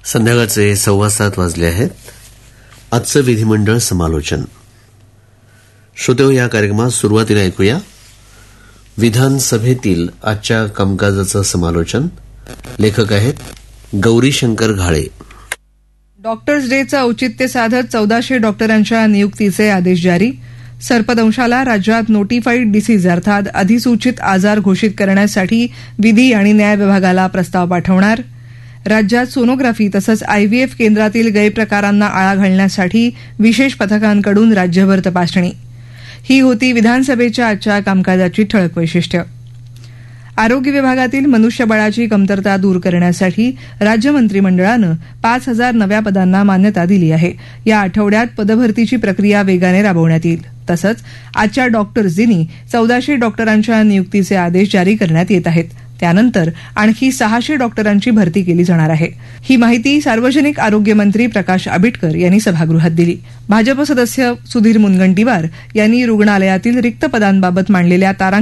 संध्याकाळचे 7:15 वाजले आहेत. आजचं विधिमंडळ समालोचन. श्रोतेहो, या कार्यक्रमात सुरुवातीला ऐकूया विधानसभेतील आजच्या कामकाजाचं समालोचन. लेखक आहेत गौरीशंकर घाळे. डॉक्टर्स डेचं औचित्य साधत 1400 डॉक्टरांच्या नियुक्तीचे आदेश जारी. सर्पदंशाला राज्यात नोटिफाईड डिसीज अर्थात अधिसूचित आजार घोषित करण्यासाठी विधी आणि न्याय विभागाला प्रस्ताव पाठवणार. राज्यात सोनोग्राफी तसंच आयव्हीएफ केंद्रातील गैरप्रकारांना आळा घालण्यासाठी विशेष पथकांकडून राज्यभर तपासणी. ही होती विधानसभेच्या आजच्या कामकाजाची ठळक वैशिष्ट्य. आरोग्य विभागातील मनुष्यबळाची कमतरता दूर करण्यासाठी राज्य मंत्रिमंडळानं 5,000 नव्या पदांना मान्यता दिली आहे. या आठवड्यात पदभरतीची प्रक्रिया वेगाने राबवण्यात येईल. तसंच आजच्या डॉक्टर्स दिनी 1400 डॉक्टरांच्या नियुक्तीचे आदेश जारी करण्यात येत आहेत. त्यानंतर आणखी 600 डॉक्टरांची भरती केली जाणार आहे. ही माहिती सार्वजनिक आरोग्य मंत्री प्रकाश आंबेडकर यांनी सभागृहात दिली. भाजप सदस्य सुधीर मुनगंटीवार यांनी रुग्णालयातील रिक्त पदांबाबत मांडलेल्या